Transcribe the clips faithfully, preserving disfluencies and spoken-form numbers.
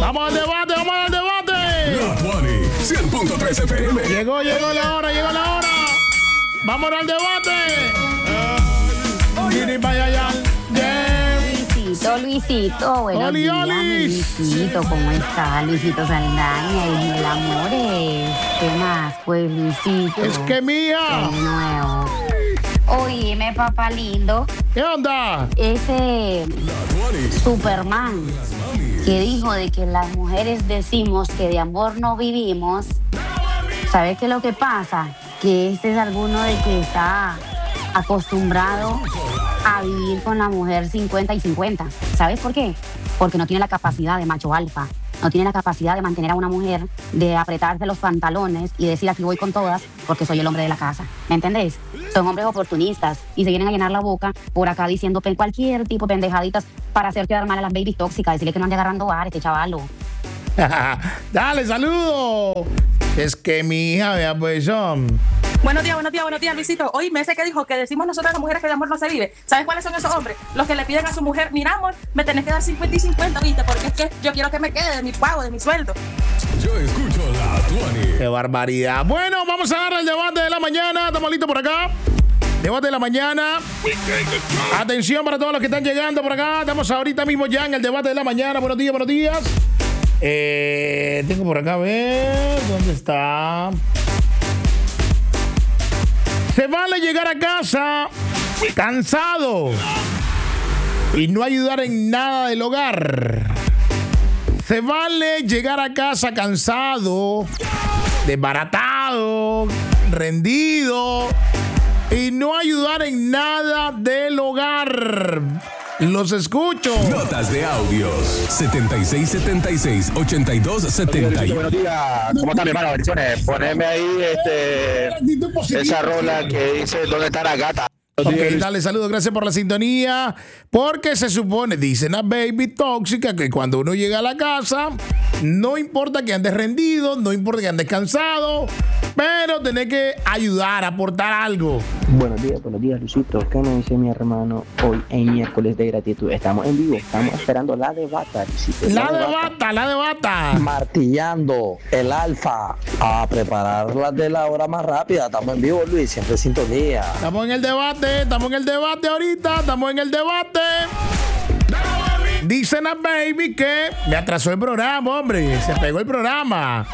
Vamos al debate, vamos al debate. La Tuani, cien punto tres F M. Llegó, llegó la hora, llegó la hora. Vámonos al debate. Gini para allá. Luisito, Luisito, buenos Oli, días, oli. mi Luisito, ¿cómo está? Luisito Saldaña, el mil amores. ¿Qué más, pues, Luisito? Es que mía. De nuevo. Oíme, papá lindo, ¿Qué onda? ese La Tuani. Superman que dijo de que las mujeres decimos que de amor no vivimos, ¿sabes qué es lo que pasa? Que este es alguno de que está acostumbrado a vivir con la mujer cincuenta y cincuenta. ¿Sabes por qué? Porque no tiene la capacidad de macho alfa, no tiene la capacidad de mantener a una mujer, de apretarse los pantalones y decir aquí voy con todas porque soy el hombre de la casa. ¿Me entendés? Son hombres oportunistas y se vienen a llenar la boca por acá diciendo pe- cualquier tipo de pendejaditas para hacer quedar mal a las baby tóxicas, decirle que no ande agarrando bar este chavalo. Dale, saludo. Es que mi hija, vea pues son. Buenos días, buenos días, buenos días, Luisito. Oye, me sé que dijo que decimos nosotras las mujeres que de amor no se vive. ¿Sabes cuáles son esos hombres? Los que le piden a su mujer, mira amor, me tenés que dar cincuenta y cincuenta, ¿viste? Porque es que yo quiero que me quede de mi pago, de mi sueldo. Yo escucho La Tuani. Qué barbaridad. Bueno, vamos a dar el debate de la mañana. Estamos listos por acá. Debate de la mañana. Atención para todos los que están llegando por acá. Estamos ahorita mismo ya en el debate de la mañana. Buenos días, buenos días. Eh, tengo por acá, a ver, ¿dónde está? Se vale llegar a casa cansado y no ayudar en nada del hogar. Se vale llegar a casa cansado, desbaratado, rendido y no ayudar en nada del hogar. Los escucho. Notas de audios. setenta y seis setenta y seis ochenta y dos setenta. Buenos días, ¿cómo están, mi hermano? Bendiciones. Poneme ahí este, esa rola que dice ¿dónde está la gata? Ok, dale, saludos, gracias por la sintonía. Porque se supone, dicen a baby tóxica, que cuando uno llega a la casa, no importa que andes rendido, no importa que andes cansado, pero tenés que ayudar, aportar algo. Buenos días, buenos días, Luisito. ¿Qué me dice mi hermano hoy en miércoles de gratitud? Estamos en vivo, estamos esperando la debata, Luisito. La debata, la debata. Martillando el alfa a preparar las de la hora más rápida. Estamos en vivo, Luis, siempre sintonía. Estamos en el debate, estamos en el debate ahorita, estamos en el debate. Dicen a baby que me atrasó el programa, hombre, se pegó el programa.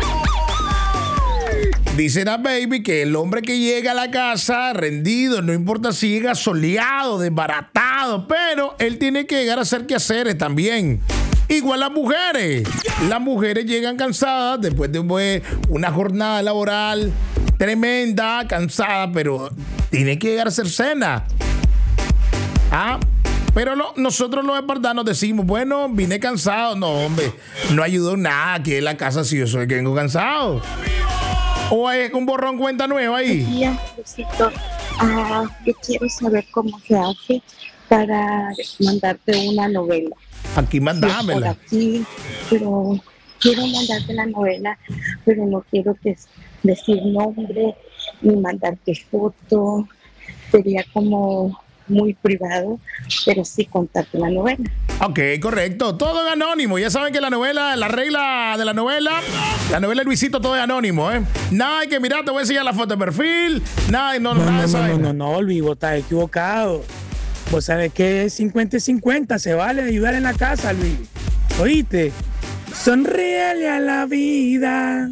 Dicen a baby que el hombre que llega a la casa rendido, no importa si llega soleado, desbaratado, pero él tiene que llegar a hacer quehaceres también. Igual las mujeres. Las mujeres llegan cansadas después de una jornada laboral tremenda, cansada, pero tiene que llegar a hacer cena. Ah, pero no, nosotros los espartanos decimos, bueno, vine cansado. No, hombre, no ayudó nada aquí en la casa si yo soy el que vengo cansado. ¿O hay un borrón cuenta nueva ahí? Buenos días, Luisito. Ah, yo quiero saber cómo se hace para mandarte una novela. Aquí mandámela. Por aquí, pero quiero mandarte la novela, pero no quiero que decir nombre ni mandarte foto. Sería como muy privado, pero sí contarte la novela. Ok, correcto. Todo es anónimo. Ya saben que la novela, la regla de la novela, la novela de Luisito, todo es anónimo, ¿eh? Nada hay que mirar, te voy a enseñar la foto de perfil. Nada, no, no, No, nada no, de esa no, no, vaina. no, no, Olvido, estás equivocado. Vos sabés que es cincuenta y cincuenta, se vale ayudar en la casa, Luis. ¿Oíste? Sonríele a la vida.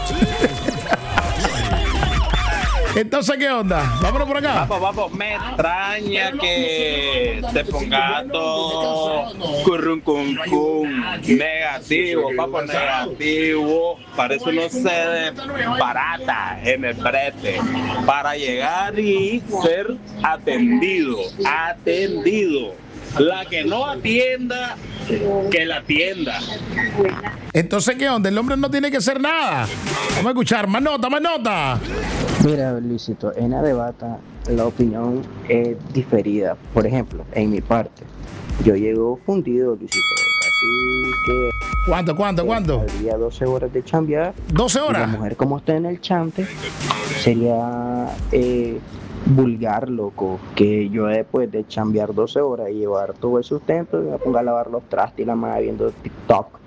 Entonces, ¿qué onda? Vámonos por acá. Vamos, vamos, me extraña que te pongas todo currum cum cum negativo, papo, negativo. Para eso no se barata en el brete. Para llegar y ser atendido, atendido. La que no atienda, que la atienda. Entonces, ¿qué onda? El hombre no tiene que hacer nada. Vamos a escuchar. Más nota, más nota. Mira, Luisito, en la debata la opinión es diferida. Por ejemplo, en mi parte, yo llego fundido, Luisito, casi que... ¿Cuánto, cuánto, cuánto? Habría doce horas de chambear. ¿doce horas? Y la mujer, como está en el chante, sería eh, vulgar, loco, que yo después de chambear doce horas y llevar todo el sustento, me ponga a lavar los trastes y la madre viendo TikTok.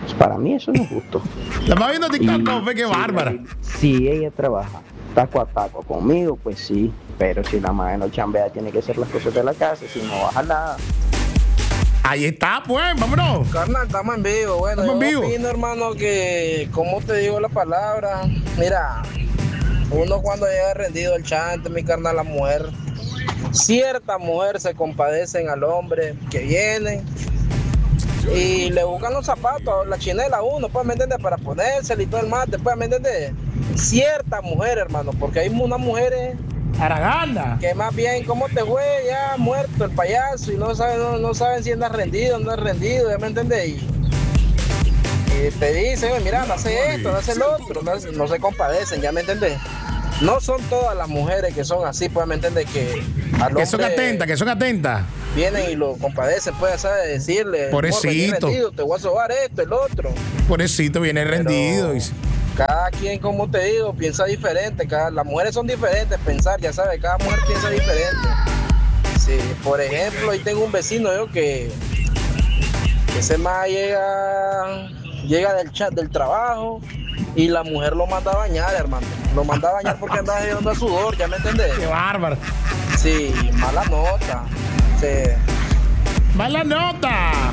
Para mí eso no es justo. La más viendo TikTok, no, ve qué bárbara. Si ella trabaja taco a taco conmigo, pues sí. Pero si la madre no chambea, tiene que hacer las cosas de la casa. Si no baja nada. Ahí está, pues, vámonos. Carnal, estamos en vivo. Bueno, estamos en yo vivo. opino, hermano, que, ¿cómo te digo la palabra? Mira, uno cuando llega rendido el chante, mi carnal, la mujer, cierta mujer se compadecen al hombre que viene y le buscan los zapatos, la chinela a uno, pues, ¿me entiendes? Para ponérselo y todo el mate, pues, ¿me entiendes? Cierta mujer, hermano, porque hay unas mujeres Aragana que más bien, ¿cómo te fue? Ya muerto el payaso y no saben, no, no saben si andas rendido, no es rendido, ¿ya me entiendes? Y, y te dicen, mira, no hace esto, no hace el otro, no, no se compadecen, ¿ya me entiendes? No son todas las mujeres que son así, pues, ¿me entiendes? Que al Que son hombre atentas, que son atentas. vienen y lo compadecen, pues, ¿sabes? Decirle, Pobrecito. "Amor, vení rendido, te voy a sobar esto, el otro". Pobrecito, viene rendido. y- Cada quien, como te digo, piensa diferente. Cada, las mujeres son diferentes, pensar, ya sabes, cada mujer piensa diferente. Sí, por ejemplo, ahí tengo un vecino yo que, que ese más llega, llega del chat del trabajo y la mujer lo manda a bañar, hermano. Lo manda a bañar porque anda hediondo a sudor, ¿ya me entendés? Qué bárbaro. Sí, mala nota. Sí. Mala nota.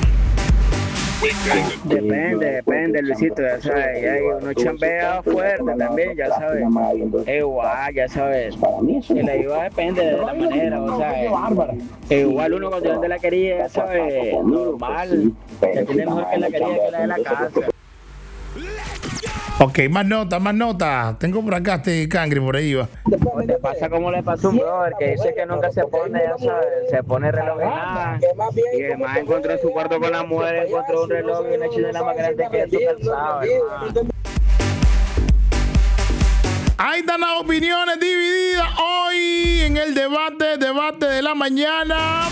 Depende, depende, Luisito, ya sabes, ya hay uno chambea fuerte también, ya sabes, igual, ya sabes, y la iba depende de la manera, o sea, igual uno cuando de la quería, ya sabes, normal, ya tiene mejor que la quería que la de la casa. Ok, más nota, más nota. Tengo por acá este cangre, por ahí va. O te pasa como le pasó a un brother que dice que nunca se pone, ya sabes, se pone reloj en nada, y además encontró en su cuarto con la mujer, encontró un reloj y una chinela más grande que su calzado, hermano. Ahí están las opiniones divididas hoy en el debate, debate de la mañana.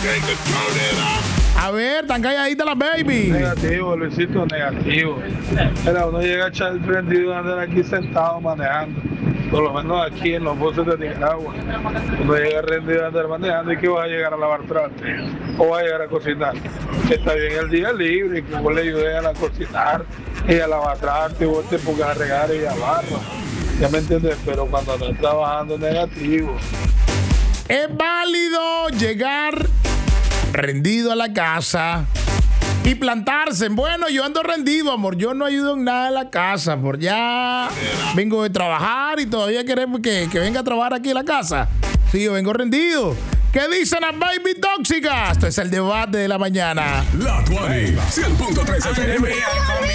A ver, tan calladita la baby. Negativo, Luisito, negativo. Era uno llega a echar el prendido y andar aquí sentado manejando. Por lo menos aquí en los buses de Nicaragua. Uno llega rendido a andar manejando y que vas a llegar a lavar trastes o vas a llegar a cocinar. Está bien el día libre, que vos le ayudes a cocinar y a lavar trastes, y vos te pongas a regar y a barro. Ya me entiendes, pero cuando estás trabajando negativo. Es válido llegar rendido a la casa y plantarse. Bueno, yo ando rendido, amor. Yo no ayudo en nada en la casa. Por ya vengo de trabajar y todavía queremos que, que venga a trabajar aquí en la casa. Sí, yo vengo rendido. ¿Qué dicen las baby tóxicas? Esto es el debate de la mañana. La Tuani, cien punto tres F M.